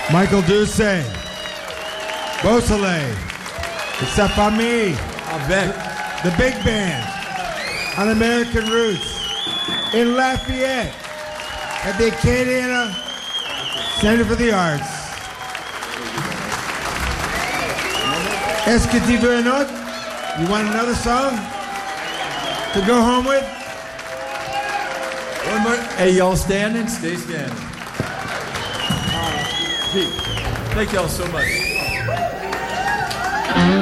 Michael Doucet, Beausoleil, Sa Famille, Avec. the big band on American Roots in Lafayette at the Acadiana Center for the Arts. Est-ce que tu veux un autre? You want another song to go home with? One more. Hey, y'all standing? Stay standing. Pete, thank y'all so much.